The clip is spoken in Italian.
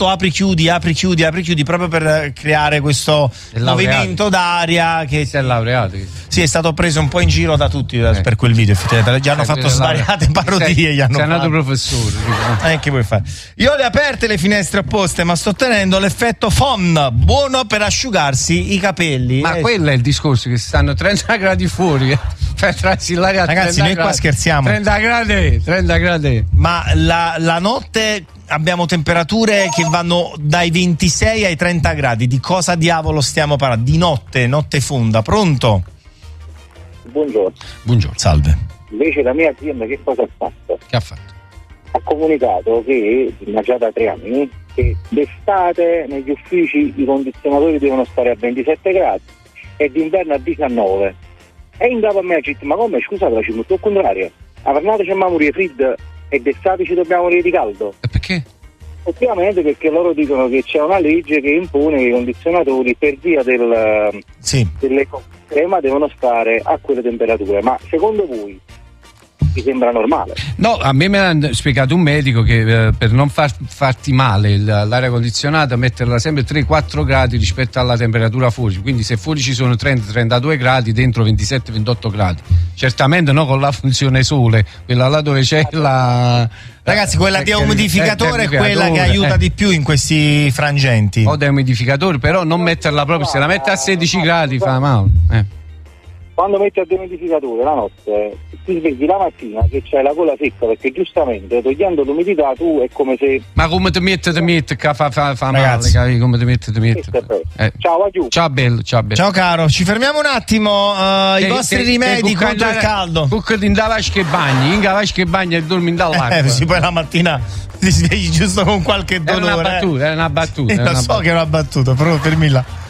fatto apri chiudi proprio per creare questo movimento d'aria che si è laureato. Sì, è stato preso un po' in giro da tutti per quel video, effettivamente. Gli hanno fatto svariate parodie. Sei nato professore. Che vuoi fare? Io le ho aperte le finestre opposte, ma sto tenendo l'effetto FON, buono per asciugarsi i capelli. Ma quello è il discorso, che stanno 30 gradi fuori. Ragazzi, noi qua scherziamo. 30 gradi. Ma la notte abbiamo temperature che vanno dai 26 ai 30 gradi. Di cosa diavolo stiamo parlando? Di notte fonda. Pronto? Buongiorno. Salve. Invece la mia azienda che cosa ha fatto? Che ha fatto? Ha comunicato che, ma già da 3 anni, che d'estate negli uffici i condizionatori devono stare a 27 gradi e d'inverno a 19. E in capo a me ha detto, ma come, scusate, ci metto al contrario. A Vernate c'è morire freddo e d'estate ci dobbiamo morire di caldo. E perché? Ovviamente perché loro dicono che c'è una legge che impone che i condizionatori per via dell'ecosistema devono stare a quelle temperature. Ma secondo voi mi sembra normale? No, a me ha spiegato un medico che per non farti male l'aria condizionata metterla sempre 3-4 gradi rispetto alla temperatura fuori, quindi se fuori ci sono 30-32 gradi, dentro 27-28 gradi. Certamente no con la funzione sole, quella là dove c'è la... Ragazzi, quella di umidificatore è quella che aiuta di più in questi frangenti. O da umidificatore, però non metterla proprio, se la mette a 16 gradi fa male. Quando metti a dehumidificatore la notte ti svegli la mattina che c'hai la gola secca, perché giustamente togliendo l'umidità tu è come se... Ma come ti metti che fa male, capi? Come ti metti Ciao, aiuto. Ciao bello. Ciao caro, ci fermiamo un attimo. I vostri rimedi contro il caldo. Cucca in vasca e bagni e dormi in dall'acqua. Sì, poi la mattina ti svegli giusto con qualche dolore. Era una battuta. So che è una battuta, però fermi là.